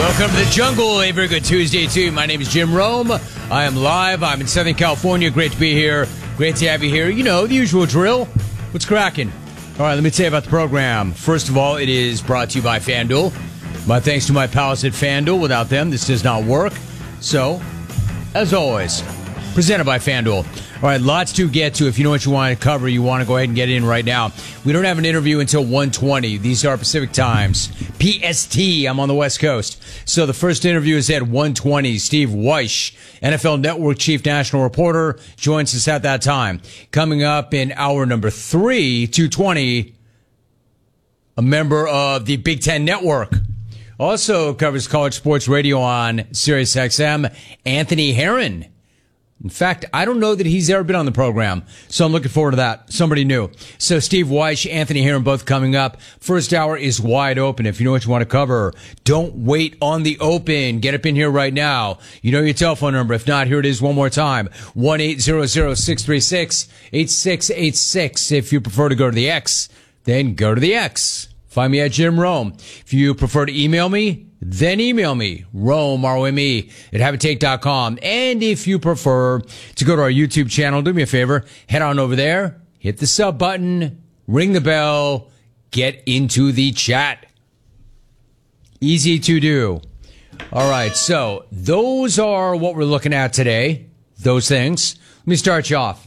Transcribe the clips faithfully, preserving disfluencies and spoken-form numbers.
Welcome to the jungle. A very good Tuesday to you. My name is Jim Rome. I am live. I'm in Southern California. Great to be here. Great to have you here. You know, the usual drill. What's cracking? All right, let me tell you about the program. First of all, it is brought to you by FanDuel. My thanks to my pals at FanDuel. Without them, this does not work. So, as always, presented by FanDuel. All right, lots to get to. If you know what you want to cover, you want to go ahead and get in right now. We don't have an interview until one twenty. These are Pacific times. P S T, I'm on the West Coast. So the first interview is at one twenty. Steve Wyche, N F L Network Chief National Reporter, joins us at that time. Coming up in hour number three, two twenty, a member of the Big Ten Network. Also covers college sports radio on Sirius X M, Anthony Herron. In fact, I don't know that he's ever been on the program, so I'm looking forward to that. Somebody new. So Steve Wyche, Anthony Herron, both coming up. First hour is wide open. If you know what you want to cover, don't wait on the open. Get up in here right now. You know your telephone number. If not, here it is one more time. one eight hundred, six three six, eight six eight six. If you prefer to go to the X, then go to the X. Find me at Jim Rome. If you prefer to email me, then email me, Rome, R O M E, at habitate dot com. And if you prefer to go to our YouTube channel, do me a favor, head on over there, hit the sub button, ring the bell, get into the chat. Easy to do. All right, so those are what we're looking at today, those things. Let me start you off.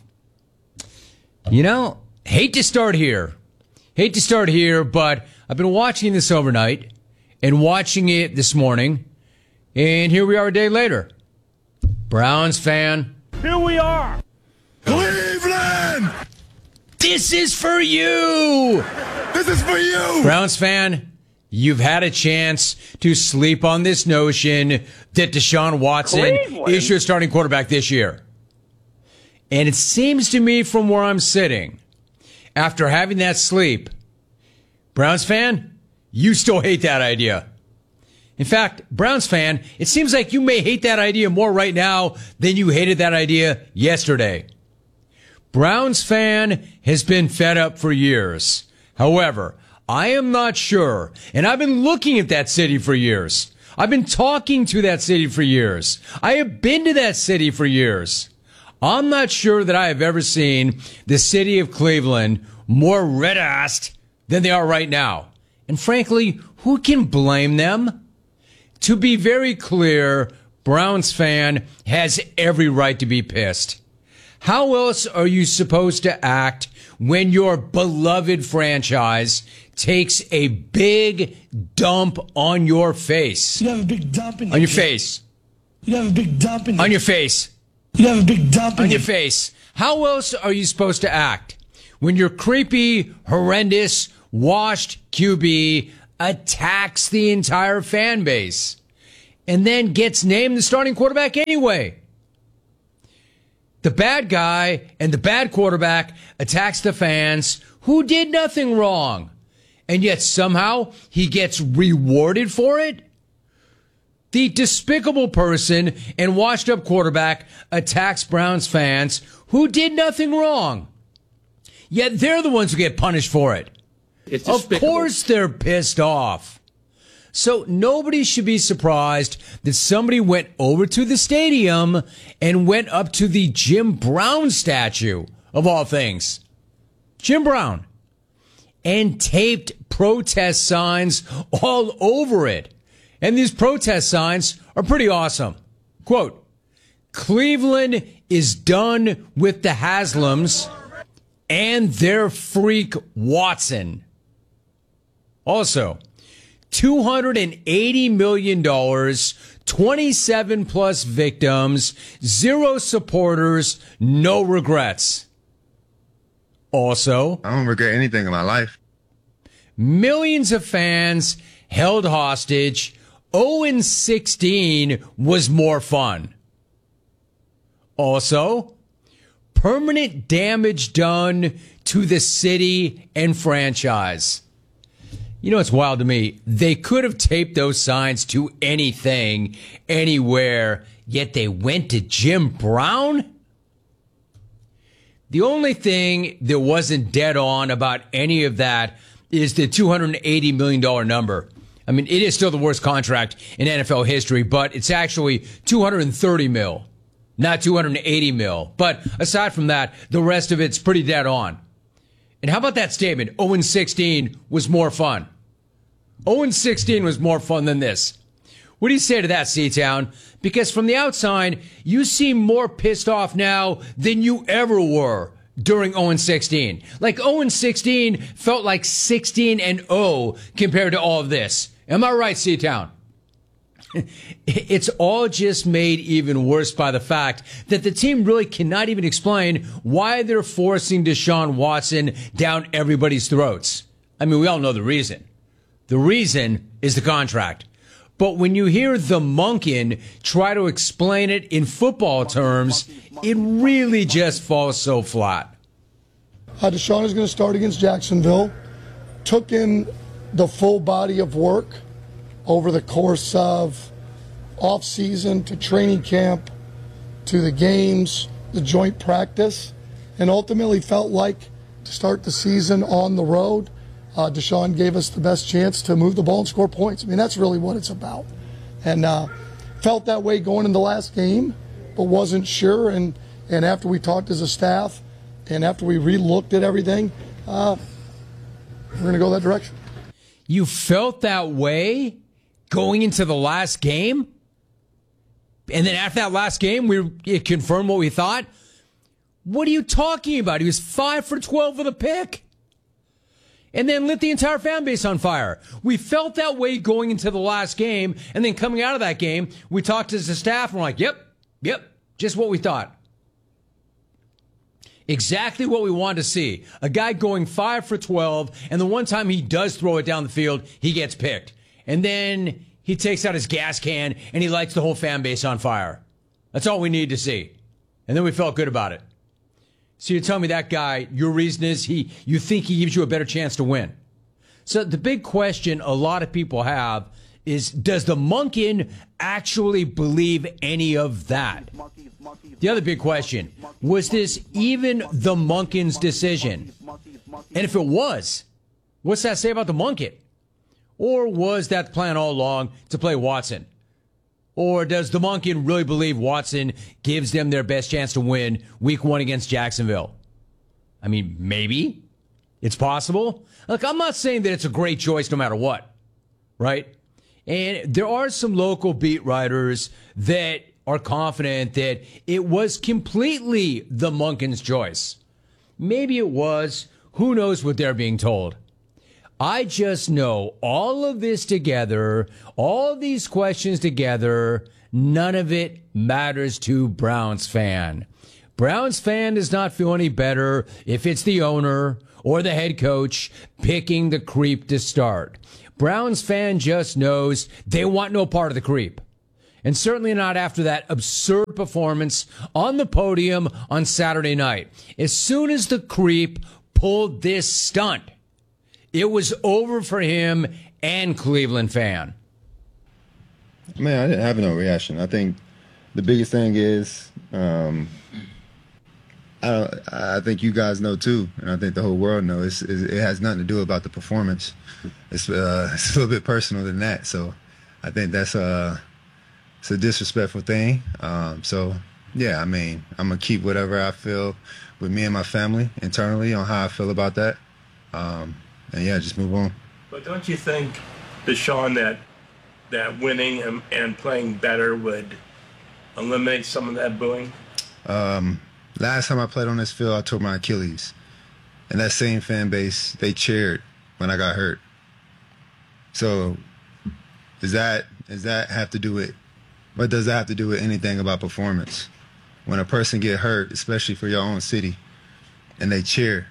You know, hate to start here. Hate to start here, but I've been watching this overnight and watching it this morning, and here we are a day later. Browns fan. Here we are. Cleveland! This is for you! This is for you! Browns fan, you've had a chance to sleep on this notion that Deshaun Watson Cleveland. is your starting quarterback this year. And it seems to me from where I'm sitting, after having that sleep, Browns fan, you still hate that idea. In fact, Browns fan, it seems like you may hate that idea more right now than you hated that idea yesterday. Browns fan has been fed up for years. However, I am not sure, and I've been looking at that city for years. I've been talking to that city for years. I have been to that city for years. I'm not sure that I have ever seen the city of Cleveland more red-assed than they are right now. And frankly, who can blame them? To be very clear, Browns fan has every right to be pissed. How else are you supposed to act when your beloved franchise takes a big dump on your face? You have a big dump in On your face. You have a big dump in On your face. You have a big dump in On your face. How else are you supposed to act when your creepy, horrendous, washed Q B attacks the entire fan base and then gets named the starting quarterback anyway? The bad guy and the bad quarterback attacks the fans who did nothing wrong, and yet somehow he gets rewarded for it? The despicable person and washed-up quarterback attacks Browns fans who did nothing wrong, yet they're the ones who get punished for it. It's Of despicable. course they're pissed off. So nobody should be surprised that somebody went over to the stadium and went up to the Jim Brown statue, of all things. Jim Brown. And taped protest signs all over it. And these protest signs are pretty awesome. Quote, Cleveland is done with the Haslams and their freak Watson. Also, two hundred eighty million dollars, twenty-seven plus victims, zero supporters, no regrets. Also, I don't regret anything in my life. millions of fans held hostage. oh and sixteen was more fun. Also, permanent damage done to the city and franchise. You know, it's wild to me. They could have taped those signs to anything, anywhere, yet they went to Jim Brown? The only thing that wasn't dead on about any of that is the two hundred eighty million dollars number. I mean, it is still the worst contract in N F L history, but it's actually two hundred thirty mil, not two hundred eighty mil. But aside from that, the rest of it's pretty dead on. And how about that statement? oh and sixteen was more fun. oh and sixteen was more fun than this. What do you say to that, C-Town? Because from the outside, you seem more pissed off now than you ever were during oh and sixteen. Like oh and sixteen felt like sixteen and oh compared to all of this. Am I right, C-Town? It's all just made even worse by the fact that the team really cannot even explain why they're forcing Deshaun Watson down everybody's throats. I mean, we all know the reason. The reason is the contract. But when you hear the Monken try to explain it in football terms, it really just falls so flat. Uh, Deshaun is going to start against Jacksonville. Took in the full body of work over the course of off-season to training camp to the games, the joint practice, and ultimately felt like to start the season on the road, uh, Deshaun gave us the best chance to move the ball and score points. I mean, that's really what it's about. And uh, felt that way going in the last game, but wasn't sure. And, and after we talked as a staff and after we re-looked at everything, uh, we're going to go that direction. You felt that way going into the last game? And then after that last game, we it confirmed what we thought? What are you talking about? He was five for twelve with a pick. And then lit the entire fan base on fire. We felt that way going into the last game. And then coming out of that game, we talked to the staff and we're like, yep, yep, just what we thought. Exactly what we wanted to see. A guy going five for twelve, and the one time he does throw it down the field, he gets picked. And then he takes out his gas can and he lights the whole fan base on fire. That's all we need to see. And then we felt good about it. So you tell me that guy, your reason is he, you think he gives you a better chance to win. So the big question a lot of people have is, does the Monken actually believe any of that? The other big question, was this even the Monken's decision? And if it was, what's that say about the Monken? Or was that the plan all along to play Watson? Or does the Monken really believe Watson gives them their best chance to win week one against Jacksonville? I mean, maybe. It's possible. Look, I'm not saying that it's a great choice no matter what, right? And there are some local beat writers that are confident that it was completely the Monken's choice. Maybe it was. Who knows what they're being told? I just know all of this together, all these questions together, none of it matters to Browns fan. Browns fan does not feel any better if it's the owner or the head coach picking the creep to start. Browns fan just knows they want no part of the creep. And certainly not after that absurd performance on the podium on Saturday night. As soon as the creep pulled this stunt, it was over for him and Cleveland fan. Man, I didn't have no reaction. I think the biggest thing is, um, I don't, I think you guys know too, and I think the whole world knows. It's, it has nothing to do about the performance. It's, uh, it's a little bit personal than that. So I think that's a, it's a disrespectful thing. Um, so yeah, I mean, I'm gonna keep whatever I feel with me and my family internally on how I feel about that. Um, And yeah, just move on. But don't you think, Deshaun, that that winning and, and playing better would eliminate some of that booing? Um, last time I played on this field, I tore my Achilles. And that same fan base, they cheered when I got hurt. So does that does that have to do with, what does that have to do with anything about performance? When a person get hurt, especially for your own city, and they cheer.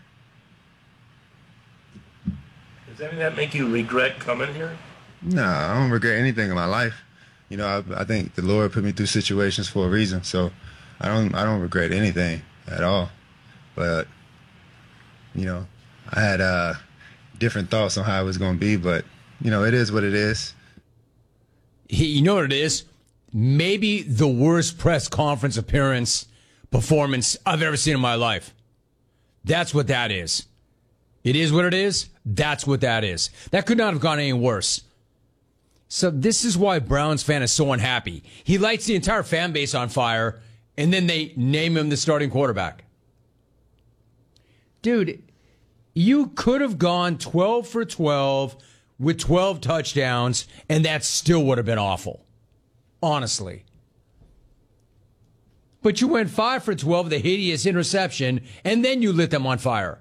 Does any of that make you regret coming here? No, I don't regret anything in my life. You know, I, I think the Lord put me through situations for a reason, so I don't I don't regret anything at all. But you know, I had uh, different thoughts on how it was going to be, but you know, it is what it is. He, you know what it is? Maybe the worst press conference appearance performance I've ever seen in my life. That's what that is. It is what it is. That's what that is. That could not have gone any worse. So this is why Browns fan is so unhappy. He lights the entire fan base on fire, and then they name him the starting quarterback. Dude, you could have gone twelve for twelve with twelve touchdowns, and that still would have been awful. Honestly. But you went five for twelve with a hideous interception, and then you lit them on fire.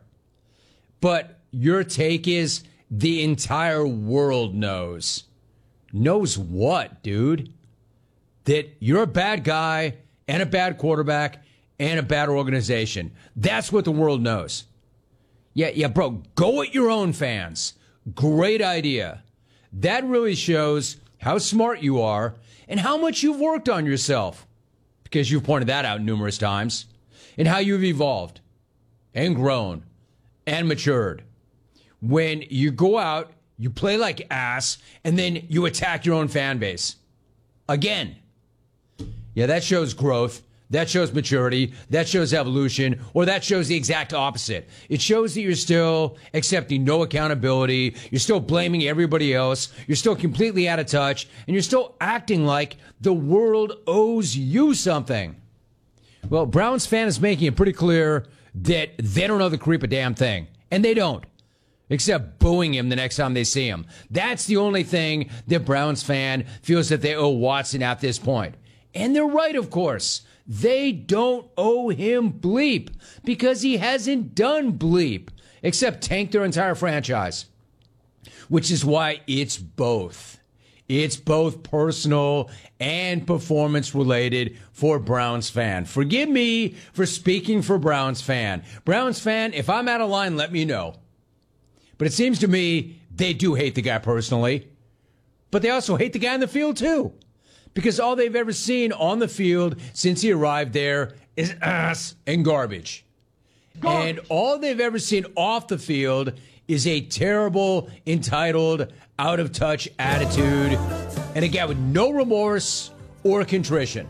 But your take is the entire world knows. Knows what, dude? That you're a bad guy and a bad quarterback and a bad organization. That's what the world knows. Yeah, yeah, bro, go at your own fans. Great idea. That really shows how smart you are and how much you've worked on yourself, because you've pointed that out numerous times, and how you've evolved and grown and matured. When you go out, you play like ass, and then you attack your own fan base. Again. Yeah, that shows growth. That shows maturity. That shows evolution. Or that shows the exact opposite. It shows that you're still accepting no accountability. You're still blaming everybody else. You're still completely out of touch. And you're still acting like the world owes you something. Well, Browns fan is making it pretty clear that they don't owe the creep a damn thing. And they don't. Except booing him the next time they see him. That's the only thing that Browns fan feels that they owe Watson at this point. And they're right, of course. They don't owe him bleep because he hasn't done bleep except tank their entire franchise. Which is why it's both. It's both personal and performance related for Browns fan. Forgive me for speaking for Browns fan. Browns fan, if I'm out of line, let me know. But it seems to me they do hate the guy personally. But they also hate the guy in the field, too. Because all they've ever seen on the field since he arrived there is ass and garbage. garbage. And all they've ever seen off the field is a terrible, entitled, out-of-touch attitude. And a guy with no remorse or contrition.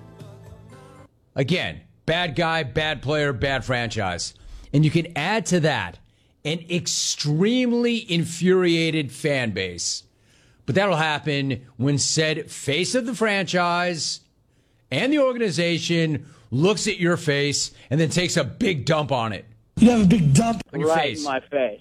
Again, bad guy, bad player, bad franchise. And you can add to that an extremely infuriated fan base. But that'll happen when said face of the franchise and the organization looks at your face and then takes a big dump on it. You have a big dump on your right face. in my face.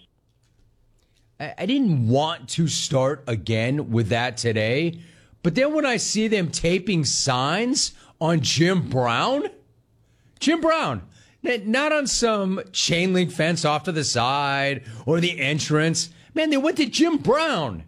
I, I didn't want to start again with that today, but then when I see them taping signs on Jim Brown, Jim Brown, not on some chain link fence off to the side or the entrance. Man, they went to Jim Brown.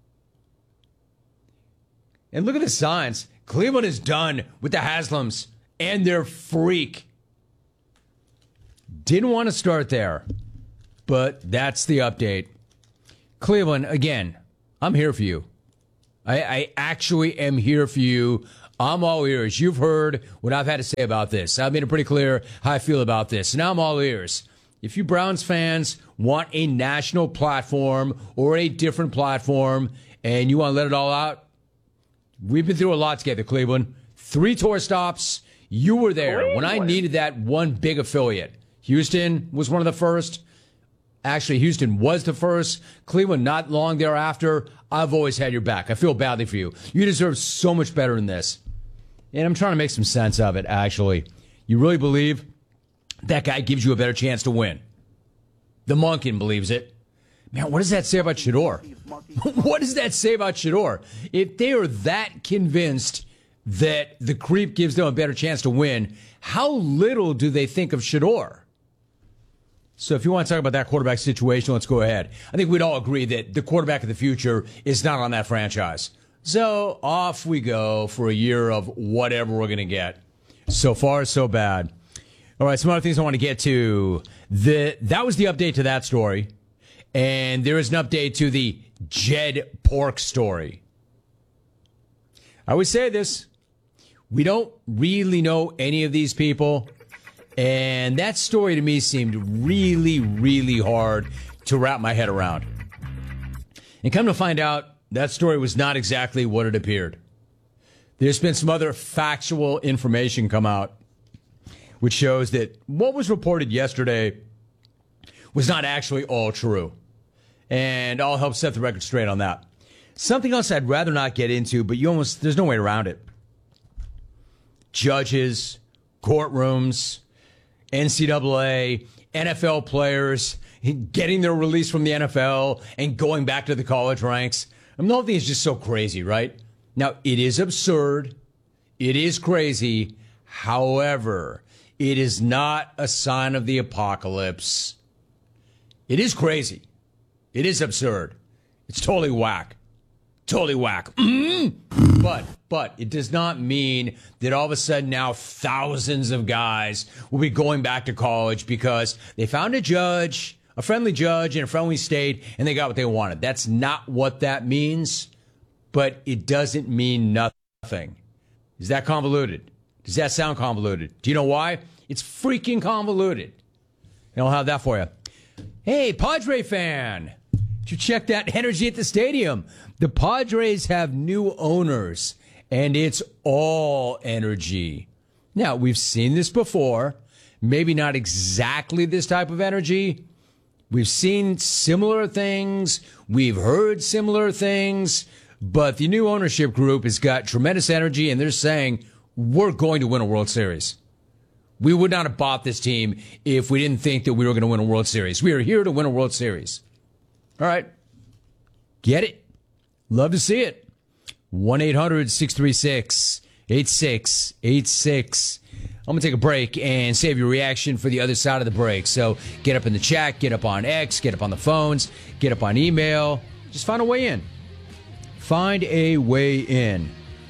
And look at the signs. Cleveland is done with the Haslams and their freak. Didn't want to start there, but that's the update. Cleveland, again, I'm here for you. I, I actually am here for you. I'm all ears. You've heard what I've had to say about this. I've made it pretty clear how I feel about this. Now I'm all ears. If you Browns fans want a national platform or a different platform and you want to let it all out, we've been through a lot together, Cleveland. Three tour stops. You were there when I needed that one big affiliate. Houston was one of the first. Actually, Houston was the first. Cleveland not long thereafter. I've always had your back. I feel badly for you. You deserve so much better than this. And I'm trying to make some sense of it, actually. You really believe that guy gives you a better chance to win? The Monken believes it. Man, what does that say about Shador? What does that say about Shador? If they are that convinced that the creep gives them a better chance to win, how little do they think of Shador? So if you want to talk about that quarterback situation, let's go ahead. I think we'd all agree that the quarterback of the future is not on that franchise. So off we go for a year of whatever we're going to get. So far, so bad. All right, some other things I want to get to. The That was the update to that story. And there is an update to the Jed Pork story. I always say this. We don't really know any of these people. And that story to me seemed really, really hard to wrap my head around. And come to find out, that story was not exactly what it appeared. There's been some other factual information come out, which shows that what was reported yesterday was not actually all true. And I'll help set the record straight on that. Something else I'd rather not get into, but you almost, there's no way around it. Judges, courtrooms, N C double A, N F L players getting their release from the N F L and going back to the college ranks. I mean, the whole thing is just so crazy, right? Now, it is absurd. It is crazy. However, it is not a sign of the apocalypse. It is crazy. It is absurd. It's totally whack. Totally whack. Mm-hmm. But, but it does not mean that all of a sudden now thousands of guys will be going back to college because they found a judge, a friendly judge in a friendly state, and they got what they wanted. That's not what that means, but it doesn't mean nothing. Is that convoluted? Does that sound convoluted? Do you know why? It's freaking convoluted. And I'll have that for you. Hey, Padre fan. Did you check that energy at the stadium? The Padres have new owners, and it's all energy. Now, we've seen this before. Maybe not exactly this type of energy. We've seen similar things. We've heard similar things. But the new ownership group has got tremendous energy, and they're saying, we're going to win a World Series. We would not have bought this team if we didn't think that we were going to win a World Series. We are here to win a World Series. All right. Get it? Love to see it. one eight hundred six three six eight six eight six. I'm going to take a break and save your reaction for the other side of the break. So get up in the chat, get up on X, get up on the phones, get up on email. Just find a way in. Find a way in.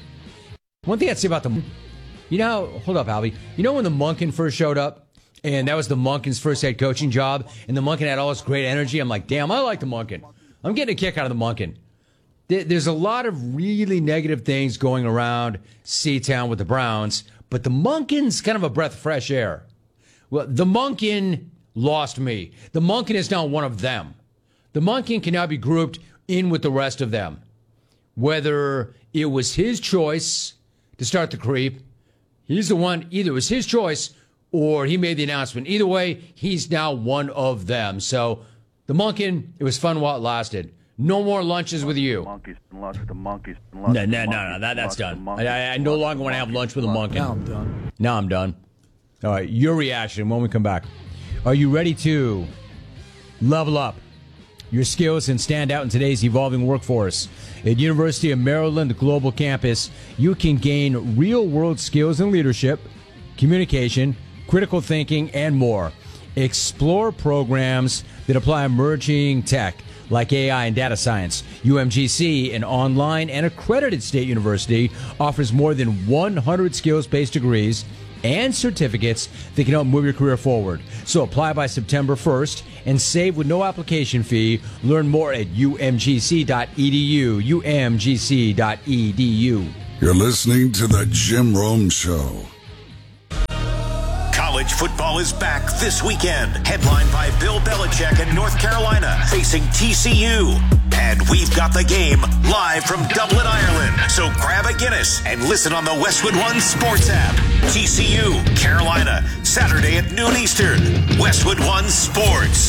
One thing I'd say about the... You know, hold up, Albie. You know when the Monken first showed up? And that was the Monken's first head coaching job, and the Monken had all this great energy. I'm like, damn, I like the Monken. I'm getting a kick out of the Monken. There's a lot of really negative things going around C-Town with the Browns, but the Monken's kind of a breath of fresh air. Well, the Monken lost me. The Monken is now one of them. The Monken can now be grouped in with the rest of them. Whether it was his choice to start the creep, he's the one, either it was his choice or he made the announcement. Either way, he's now one of them. So, the Monken, it was fun while it lasted. No more lunches with you. Monkeys and lunch with the monkeys. No, no, no, no, that, that's done. I, I no longer want to have lunch with a Monken. Now I'm done. Now I'm done. All right, your reaction when we come back. Are you ready to level up your skills and stand out in today's evolving workforce? At University of Maryland Global Campus, you can gain real-world skills in leadership, communication, critical thinking, and more. Explore programs that apply emerging tech like A I and data science. U M G C, an online and accredited state university, offers more than one hundred skills-based degrees and certificates that can help move your career forward. So apply by September first and save with no application fee. Learn more at U M G C dot E D U, U M G C dot E D U. You're listening to The Jim Rome Show. College football is back this weekend. Headlined by Bill Belichick in North Carolina, facing T C U. And we've got the game live from Dublin, Ireland. So grab a Guinness and listen on the Westwood One Sports app. T C U, Carolina, Saturday at noon Eastern. Westwood One Sports.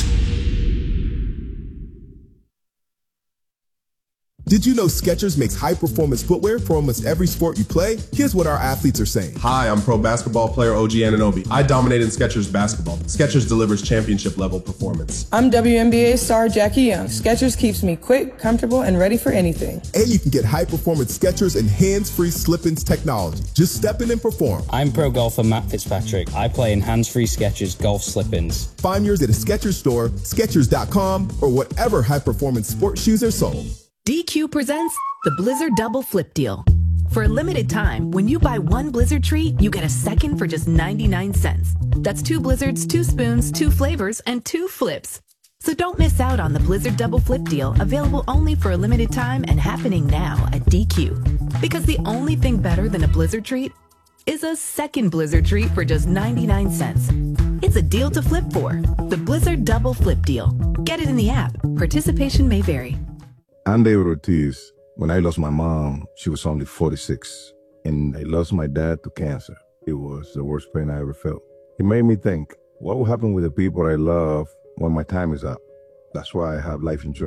Did you know Skechers makes high-performance footwear for almost every sport you play? Here's what our athletes are saying. Hi, I'm pro basketball player O G Anunoby. I dominate in Skechers basketball. Skechers delivers championship-level performance. I'm W N B A star Jackie Young. Skechers keeps me quick, comfortable, and ready for anything. And you can get high-performance Skechers and hands-free slip-ins technology. Just step in and perform. I'm pro golfer Matt Fitzpatrick. I play in hands-free Skechers golf slip-ins. Find yours at a Skechers store, Skechers dot com, or whatever high-performance sports shoes are sold. D Q presents the Blizzard Double Flip Deal. For a limited time, when you buy one Blizzard treat, you get a second for just ninety-nine cents. That's two Blizzards, two spoons, two flavors, and two flips. So don't miss out on the Blizzard Double Flip Deal, available only for a limited time and happening now at D Q. Because the only thing better than a Blizzard treat is a second Blizzard treat for just ninety-nine cents. It's a deal to flip for. The Blizzard Double Flip Deal. Get it in the app. Participation may vary. I'm David Ortiz. When I lost my mom, she was only forty-six, and I lost my dad to cancer. It was the worst pain I ever felt. It made me think, what will happen with the people I love when my time is up? That's why I have life insurance.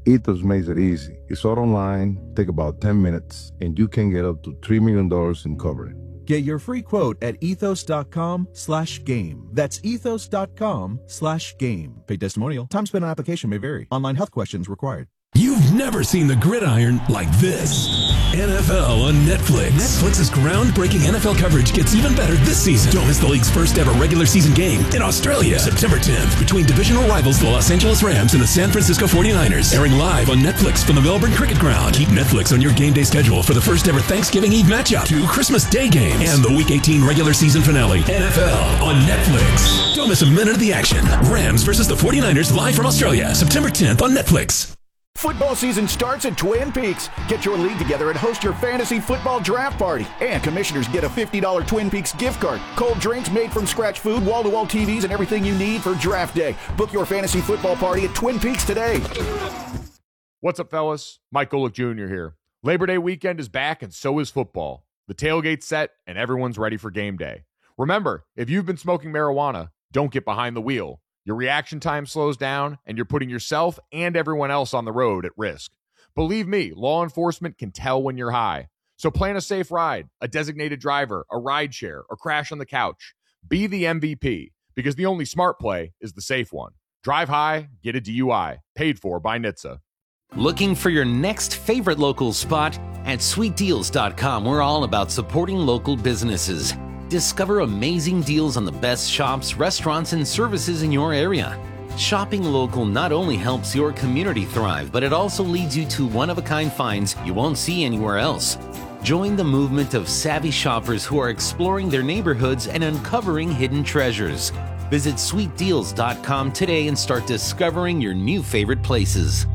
Ethos makes it easy. It's all online, take about ten minutes, and you can get up to three million dollars in coverage. Get your free quote at ethos.com slash game. That's ethos.com slash game. Paid testimonial. Time spent on application may vary. Online health questions required. You've never seen the gridiron like this. N F L on Netflix. Netflix's groundbreaking N F L coverage gets even better this season. Don't miss the league's first ever regular season game in Australia, September tenth, between divisional rivals the Los Angeles Rams and the San Francisco forty-niners. Airing live on Netflix from the Melbourne Cricket Ground. Keep Netflix on your game day schedule for the first ever Thanksgiving Eve matchup, two Christmas Day games, and the Week eighteen regular season finale. N F L on Netflix. Don't miss a minute of the action. Rams versus the forty-niners live from Australia, September tenth on Netflix. Football season starts at Twin Peaks. Get your league together and host your fantasy football draft party. And commissioners get a fifty dollars Twin Peaks gift card, cold drinks, made from scratch food, wall-to-wall T Vs, and everything you need for draft day. Book your fantasy football party at Twin Peaks today. What's up, fellas? Mike Golick Junior here. Labor Day weekend is back, and so is football. The tailgate's set, and everyone's ready for game day. Remember, if you've been smoking marijuana, don't get behind the wheel. Your reaction time slows down, and you're putting yourself and everyone else on the road at risk. Believe me, law enforcement can tell when you're high. So plan a safe ride, a designated driver, a ride share, or crash on the couch. Be the M V P, because the only smart play is the safe one. Drive high, get a D U I. Paid for by N H T S A. Looking for your next favorite local spot? At sweet deals dot com, we're all about supporting local businesses. Discover amazing deals on the best shops, restaurants, and services in your area. Shopping local not only helps your community thrive, but it also leads you to one-of-a-kind finds you won't see anywhere else. Join the movement of savvy shoppers who are exploring their neighborhoods and uncovering hidden treasures. Visit sweet deals dot com today and start discovering your new favorite places.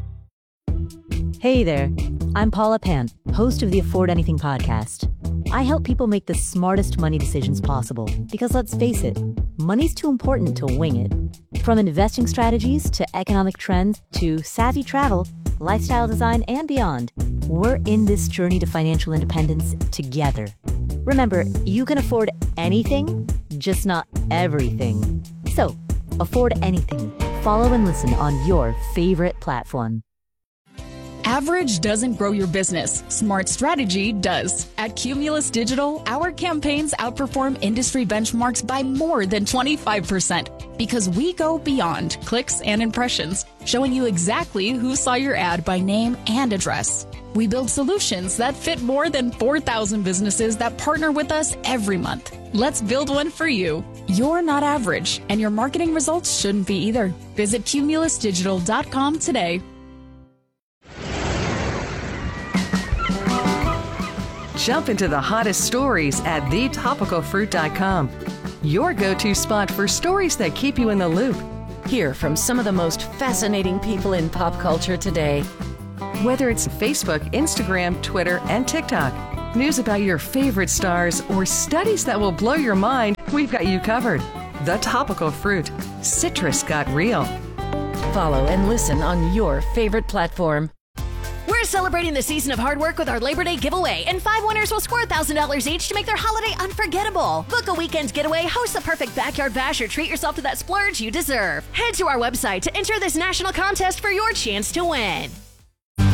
Hey there, I'm Paula Pant, host of the Afford Anything podcast. I help people make the smartest money decisions possible because, let's face it, money's too important to wing it. From investing strategies to economic trends to savvy travel, lifestyle design, and beyond, we're in this journey to financial independence together. Remember, you can afford anything, just not everything. So, afford anything. Follow and listen on your favorite platform. Average doesn't grow your business. Smart strategy does. At Cumulus Digital, our campaigns outperform industry benchmarks by more than twenty-five percent because we go beyond clicks and impressions, showing you exactly who saw your ad by name and address. We build solutions that fit more than four thousand businesses that partner with us every month. Let's build one for you. You're not average, and your marketing results shouldn't be either. Visit cumulus digital dot com today. Jump into the hottest stories at the topical fruit dot com. Your go-to spot for stories that keep you in the loop. Hear from some of the most fascinating people in pop culture today. Whether it's Facebook, Instagram, Twitter, and TikTok, news about your favorite stars, or studies that will blow your mind, we've got you covered. The Topical Fruit. Citrus got real. Follow and listen on your favorite platform. We're celebrating the season of hard work with our Labor Day giveaway, and five winners will score one thousand dollars each to make their holiday unforgettable. Book a weekend getaway, host the perfect backyard bash, or treat yourself to that splurge you deserve. Head to our website to enter this national contest for your chance to win.